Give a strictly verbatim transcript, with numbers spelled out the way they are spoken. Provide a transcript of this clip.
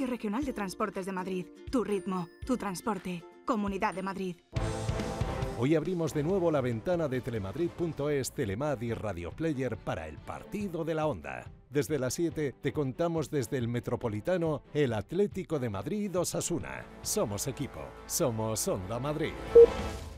Consorcio Regional de Transportes de Madrid. Tu ritmo, tu transporte. Comunidad de Madrid. Hoy abrimos de nuevo la ventana de telemadrid punto es, Telemad y Radio Player para el partido de la Onda. Desde las siete te contamos desde el Metropolitano el Atlético de Madrid Osasuna. Somos equipo, somos Onda Madrid.